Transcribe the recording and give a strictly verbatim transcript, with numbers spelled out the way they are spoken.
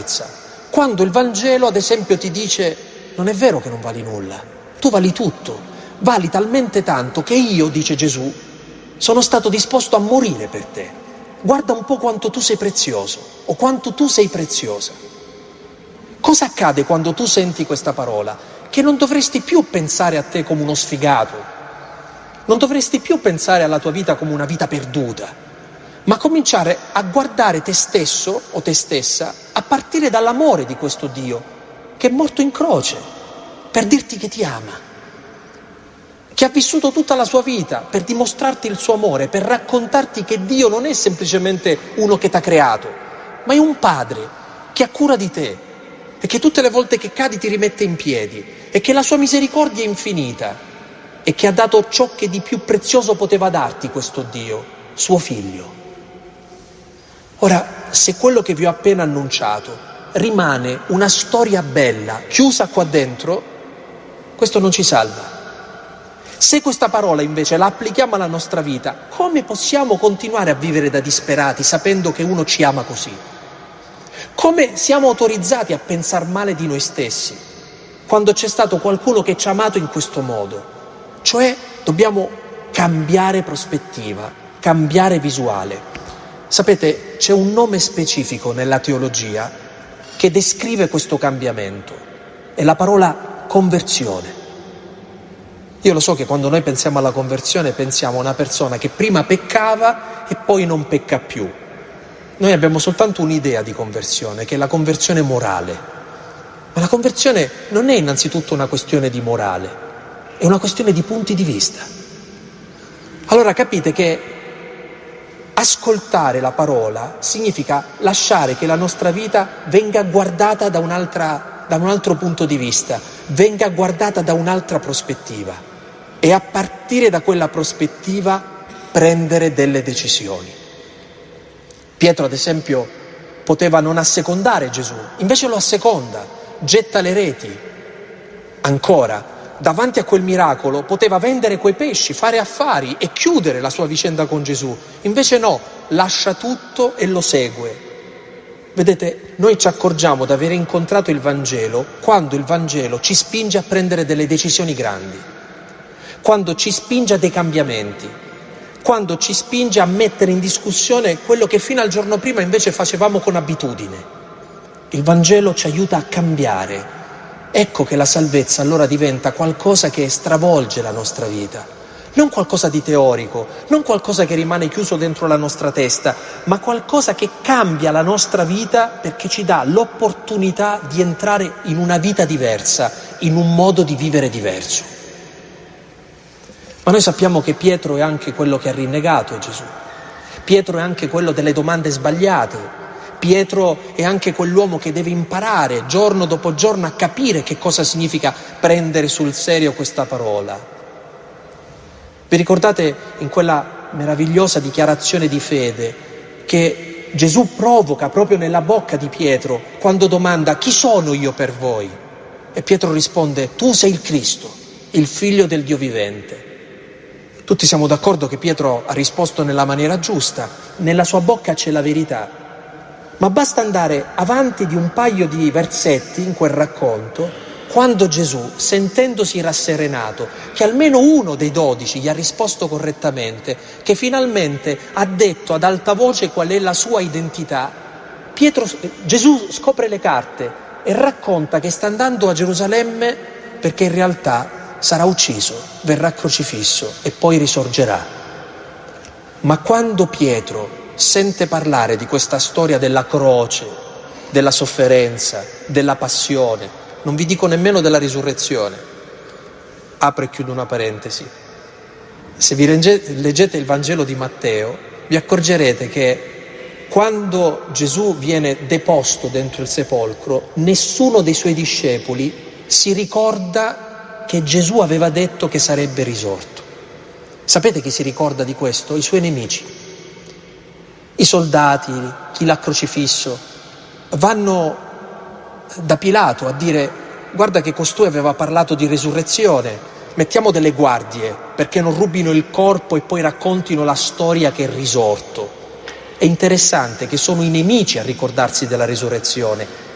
salvezza. Quando il Vangelo, ad esempio, ti dice: non è vero che non vali nulla, tu vali tutto, vali talmente tanto che io, dice Gesù, sono stato disposto a morire per te. Guarda un po' quanto tu sei prezioso o quanto tu sei preziosa. Cosa accade quando tu senti questa parola? Che non dovresti più pensare a te come uno sfigato, non dovresti più pensare alla tua vita come una vita perduta, ma cominciare a guardare te stesso o te stessa a partire dall'amore di questo Dio che è morto in croce per dirti che ti ama, che ha vissuto tutta la sua vita per dimostrarti il suo amore, per raccontarti che Dio non è semplicemente uno che ti ha creato, ma è un padre che ha cura di te e che tutte le volte che cadi ti rimette in piedi e che la sua misericordia è infinita e che ha dato ciò che di più prezioso poteva darti questo Dio, suo figlio. Ora, se quello che vi ho appena annunciato rimane una storia bella, chiusa qua dentro, questo non ci salva. Se questa parola invece la applichiamo alla nostra vita, come possiamo continuare a vivere da disperati sapendo che uno ci ama così? Come siamo autorizzati a pensare male di noi stessi quando c'è stato qualcuno che ci ha amato in questo modo? Cioè dobbiamo cambiare prospettiva, cambiare visuale. Sapete, c'è un nome specifico nella teologia che descrive questo cambiamento, è la parola conversione. Io lo so che quando noi pensiamo alla conversione pensiamo a una persona che prima peccava e poi non pecca più. Noi abbiamo soltanto un'idea di conversione, che è la conversione morale. Ma la conversione non è innanzitutto una questione di morale, è una questione di punti di vista. Allora capite che ascoltare la parola significa lasciare che la nostra vita venga guardata da un'altra, da un altro punto di vista, venga guardata da un'altra prospettiva. E a partire da quella prospettiva prendere delle decisioni. Pietro, ad esempio, poteva non assecondare Gesù, invece lo asseconda, getta le reti. Ancora, davanti a quel miracolo, poteva vendere quei pesci, fare affari e chiudere la sua vicenda con Gesù. Invece no, lascia tutto e lo segue. Vedete, noi ci accorgiamo di aver incontrato il Vangelo quando il Vangelo ci spinge a prendere delle decisioni grandi, quando ci spinge a dei cambiamenti, quando ci spinge a mettere in discussione quello che fino al giorno prima invece facevamo con abitudine. Il Vangelo ci aiuta a cambiare. Ecco che la salvezza allora diventa qualcosa che stravolge la nostra vita, non qualcosa di teorico, non qualcosa che rimane chiuso dentro la nostra testa, ma qualcosa che cambia la nostra vita perché ci dà l'opportunità di entrare in una vita diversa, in un modo di vivere diverso. Ma noi sappiamo che Pietro è anche quello che ha rinnegato Gesù. Pietro è anche quello delle domande sbagliate. Pietro è anche quell'uomo che deve imparare giorno dopo giorno a capire che cosa significa prendere sul serio questa parola. Vi ricordate in quella meravigliosa dichiarazione di fede che Gesù provoca proprio nella bocca di Pietro quando domanda: chi sono io per voi? E Pietro risponde: tu sei il Cristo, il figlio del Dio vivente. Tutti siamo d'accordo che Pietro ha risposto nella maniera giusta, nella sua bocca c'è la verità, ma basta andare avanti di un paio di versetti in quel racconto, quando Gesù, sentendosi rasserenato che almeno uno dei dodici gli ha risposto correttamente, che finalmente ha detto ad alta voce qual è la sua identità, Pietro, Gesù scopre le carte e racconta che sta andando a Gerusalemme perché in realtà sarà ucciso, verrà crocifisso e poi risorgerà. Ma quando Pietro sente parlare di questa storia della croce, della sofferenza, della passione, non vi dico nemmeno della risurrezione, apro e chiudo una parentesi, se vi leggete il Vangelo di Matteo vi accorgerete che quando Gesù viene deposto dentro il sepolcro, nessuno dei suoi discepoli si ricorda che Gesù aveva detto che sarebbe risorto. Sapete chi si ricorda di questo? I suoi nemici. I soldati, chi l'ha crocifisso, vanno da Pilato a dire: guarda che costui aveva parlato di risurrezione, mettiamo delle guardie perché non rubino il corpo e poi raccontino la storia che è risorto. È interessante che sono i nemici a ricordarsi della risurrezione